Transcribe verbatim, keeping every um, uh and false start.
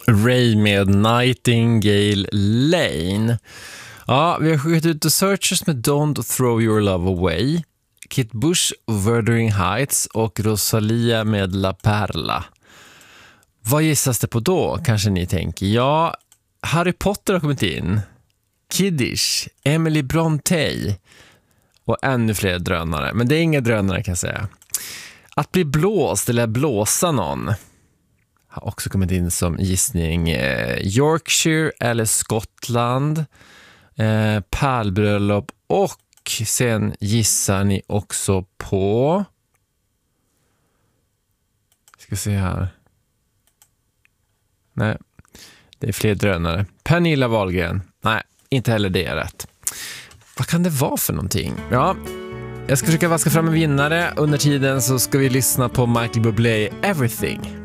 Ray med Nightingale Lane. Ja, vi har skickat ut The Searchers med Don't Throw Your Love Away, Kate Bush, Wuthering Heights och Rosalia med La Perla. Vad gissas det på då, kanske ni tänker? Ja, Harry Potter har kommit in, Kiddish, Emily Brontë och ännu fler drönare. Men det är inga drönare kan jag säga. Att bli blåst eller blåsa någon har också kommit in som gissning. Eh, Yorkshire eller Skottland, eh, pärlbröllop, och sen gissar ni också på, ska se här, nej, det är fler drönare. Pernilla Wahlgren, nej, inte heller det är rätt. Vad kan det vara för någonting? Ja, jag ska försöka vaska fram en vinnare. Under tiden så ska vi lyssna på Michael Bublé, Everything.